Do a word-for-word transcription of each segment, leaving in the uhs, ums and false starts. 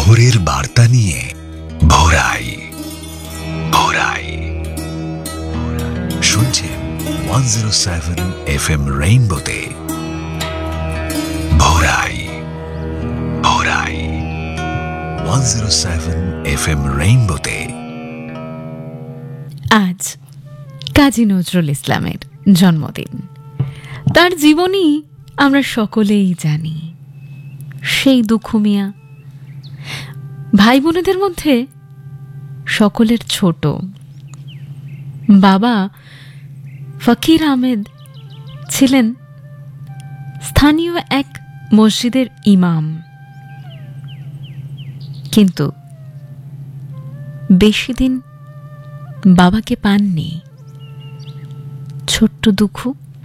ভোরের বার্তা নিয়ে ভোরাই ভোরাই শুনছেন one zero seven F M রেইনবোতে ভোরাই ভোরাই one zero seven F M রেইনবোতে। আজ কাজী নজরুল ইসলামের জন্মদিন। তার জীবনী আমরা সকলেই জানি। সেই দুঃখ মিয়া ভাই বোনেদের মধ্যে সকলের ছোট। বাবা ফকির আহমেদ ছিলেন স্থানীয় এক মসজিদের ইমাম, কিন্তু বেশি দিন বাবাকে পাননি। ছোট্ট দুঃখ,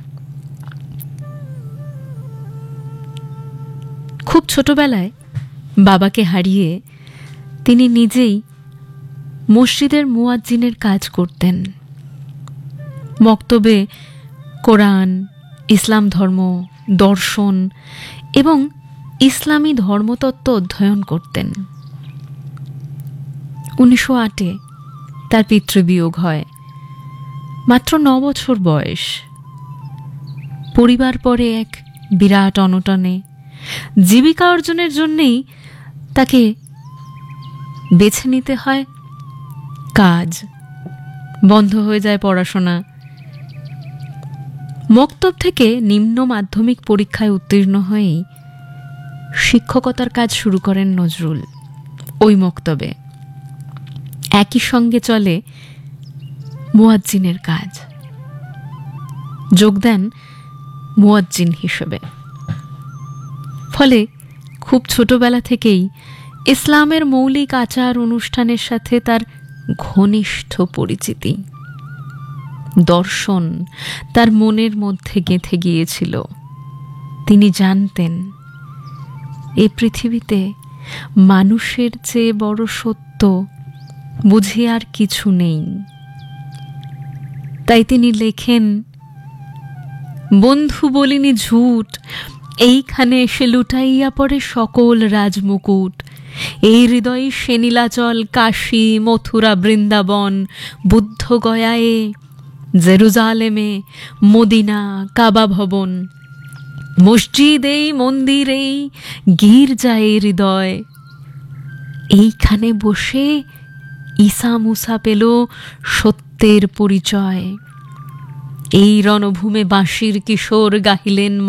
খুব ছোটবেলায় বাবাকে হারিয়ে তিনি নিজেই মসজিদের মুয়াজ্জিনের কাজ করতেন। মক্তবে কোরআন, ইসলাম ধর্ম, দর্শন এবং ইসলামী ধর্মতত্ত্ব অধ্যয়ন করতেন। উনিশশো আটে তার পিতৃবিয়োগ হয়। মাত্র ন বছর বয়স। পরিবার পরে এক বিরাট অনটনে। জীবিকা অর্জনের জন্যেই তাকে বেছে নিতে হয় কাজ। বন্ধ হয়ে যায় পড়াশোনা। মক্তব থেকে নিম্ন মাধ্যমিক পরীক্ষায় উত্তীর্ণ হয়েই শিক্ষকতার কাজ শুরু করেন নজরুল ওই মক্তবে। একই সঙ্গে চলে মুয়াজ্জিনের কাজ। যোগ দেন মুয়াজ্জিন হিসেবে। ফলে খুব ছোটবেলা থেকেই ইসলামের মৌলিক আচার অনুষ্ঠানের সাথে তার ঘনিষ্ঠ পরিচিতি। দর্শন তার মনের মধ্যে গেঁথে গিয়েছিল। তিনি জানতেন এ পৃথিবীতে মানুষের চেয়ে বড় সত্য বুঝি আর কিছু নেই। তাই তিনি লেখেন, বন্ধু বলিনি ঝুট, এইখানে এসে লুটাইয়া পড়ে সকল রাজমুকুট। এই হৃদয় সে নীলাচল, কাশী, মথুরা, বৃন্দাবন, বুদ্ধ গয়ায়ে, জেরুজালেমে, মদিনা, কাবা ভবন, মসজিদ এই, মন্দির এই, গির্জায় হৃদয়। এইখানে বসে ঈসা মুসা পেল সত্যের পরিচয়। এই রণভূমে বাঁশির কিশোর গাহিলেন